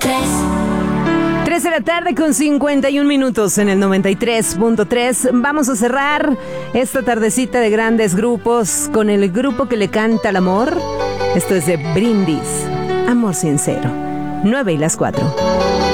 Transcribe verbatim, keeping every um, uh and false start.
tres de la tarde con cincuenta y un minutos en el noventa y tres punto tres. Vamos a cerrar esta tardecita de grandes grupos con el grupo que le canta al amor. Esto es de Brindis, Amor Sincero. nueve y las cuatro.